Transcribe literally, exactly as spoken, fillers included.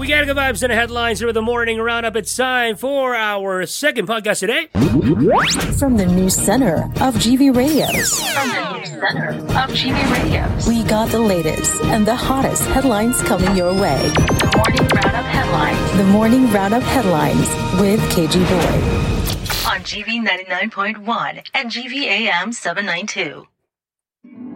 we got good vibes and headlines here with the morning roundup. It's time for our second podcast today. From the news center of G V Radios. From the news center of G V Radios. We got the latest and the hottest headlines coming your way. The morning roundup headlines. The morning roundup headlines with K G Boy. On G V ninety-nine point one and G V A M seven ninety-two.